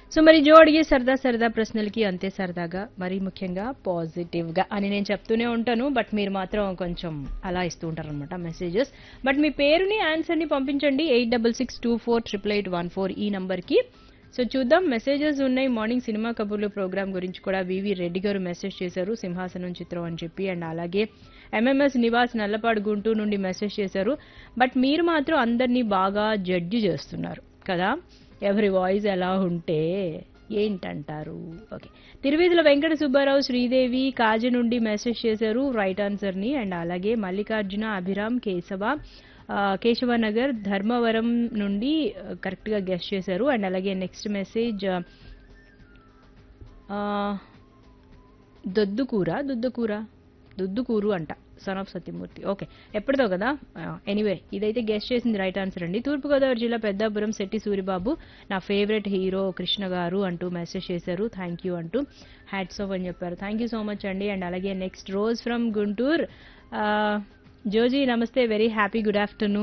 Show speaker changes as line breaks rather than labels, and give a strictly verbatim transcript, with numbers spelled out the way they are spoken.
So మరి జో అడిగే సరదా సరదా ప్రశ్నలకి అంతే సరదాగా మరి ముఖ్యంగా పాజిటివ్ గా అని నేను చెప్తూనే ఉంటాను. బట్ మీరు మాత్రం కొంచెం అలా ఇస్తూ ఉంటారు అనమాట మెసేజెస్. బట్ మీ పేరుని ఆన్సర్ ని పంపించండి eight double six two four triple eight one four ఈ నంబర్ కి. సో చూద్దాం మెసేజెస్ ఉన్నాయి. మార్నింగ్ సినిమా కబుర్లు ప్రోగ్రామ్ గురించి కూడా వివి రెడ్డి గారు మెసేజ్ చేశారు, సింహాసనం చిత్రం అని చెప్పి. అండ్ అలాగే ఎంఎంఎస్ నివాస్ నల్లపాడు గుంటూరు నుండి మెసేజ్ చేశారు. బట్ మీరు మాత్రం అందరినీ బాగా జడ్జి చేస్తున్నారు కదా, ఎవరి వాయిస్ ఎలా ఉంటే ఏంటంటారు. ఓకే, తిరువేదుల వెంకట సుబ్బారావు శ్రీదేవి కాజ నుండి మెసేజ్ చేశారు రైట్ ఆన్సర్ ని. అండ్ అలాగే మల్లికార్జున అభిరామ్ కేశవ ఆ, కేశవనగర్ ధర్మవరం నుండి కరెక్ట్ గా గెస్ట్ చేశారు. అండ్ అలాగే నెక్స్ట్ మెసేజ్ దొద్దుకూర దొద్దుకూర దుద్దుకూరు అంట సన్ ఆఫ్ సత్యమూర్తి. ఓకే, ఎప్పటిదో కదా. ఎనీవే ఇదైతే గెస్ట్ చేసింది రైట్ ఆన్సర్ అండి. తూర్పుగోదావరి జిల్లా పెద్దాపురం శెట్టి సూరిబాబు నా ఫేవరెట్ హీరో కృష్ణ గారు అంటూ మెసేజ్ చేశారు. థ్యాంక్ యూ అంటూ హ్యాట్స్ ఆఫ్ అని చెప్పారు. థ్యాంక్ యూ సో మచ్ అండి. అండ్ అలాగే next rose from Guntur. Joji నమస్తే, వెరీ హ్యాపీ గుడ్ ఆఫ్టర్నూన్